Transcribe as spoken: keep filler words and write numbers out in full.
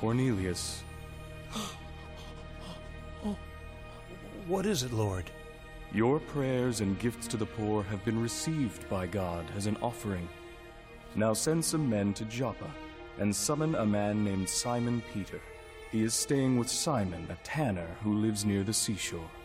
Cornelius. Oh, what is it, Lord? Your prayers and gifts to the poor have been received by God as an offering. Now send some men to Joppa, and summon a man named Simon Peter. He is staying with Simon, a tanner who lives near the seashore.